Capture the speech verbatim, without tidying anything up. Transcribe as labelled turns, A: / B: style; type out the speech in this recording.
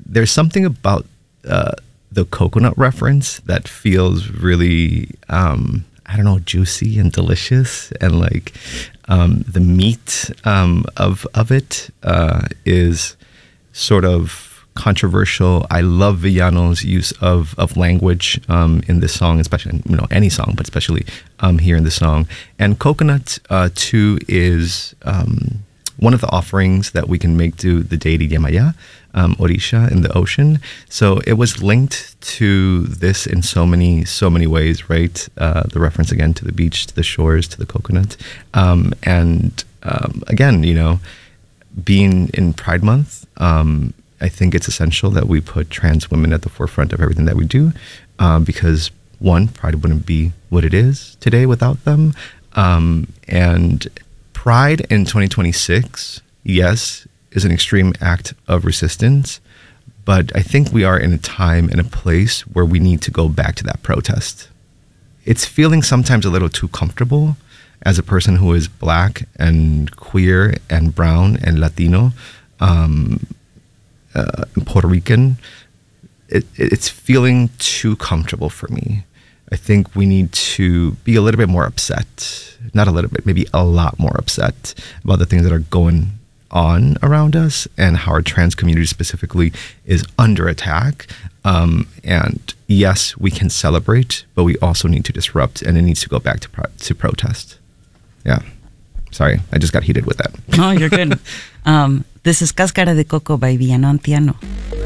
A: there's something about uh, the coconut reference that feels really, um, I don't know, juicy and delicious, and like um, the meat um, of of it uh, is sort of controversial. I love Villano's use of of language um, in this song, especially, you know, any song, but especially um, here in this song. And coconut uh, too is um, one of the offerings that we can make to the deity Yemaya, um, Orisha in the ocean. So it was linked to this in so many so many ways, right? Uh, the reference again to the beach, to the shores, to the coconut, um, and um, again, you know, being in Pride Month. Um, I think it's essential that we put trans women at the forefront of everything that we do, um, because one, Pride wouldn't be what it is today without them. Um, and Pride in twenty twenty-six, yes, is an extreme act of resistance, but I think we are in a time and a place where we need to go back to that protest. It's feeling sometimes a little too comfortable as a person who is Black and queer and brown and Latino, um, Uh, Puerto Rican, it, it's feeling too comfortable for me. I think we need to be a little bit more upset, not a little bit, maybe a lot more upset about the things that are going on around us and how our trans community specifically is under attack. Um, and yes, we can celebrate, but we also need to disrupt, and it needs to go back to pro- to protest. Yeah. Sorry, I just got heated with that.
B: No, you're good. um, this is Cáscara de Coco by Villano Antiano.